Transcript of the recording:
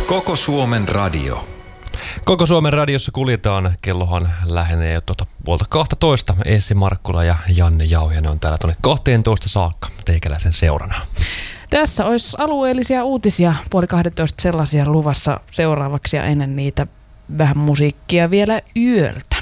Koko Suomen radio. Koko Suomen radiossa kuljetaan. Kellohan lähenee jo puolta 12. Essi Markkula ja Janne Jauhiainen on täällä tuonne 12 saakka teikäläisen seurana. Tässä olisi alueellisia uutisia 11:30 sellaisia luvassa seuraavaksi ja ennen niitä vähän musiikkia vielä yöltä.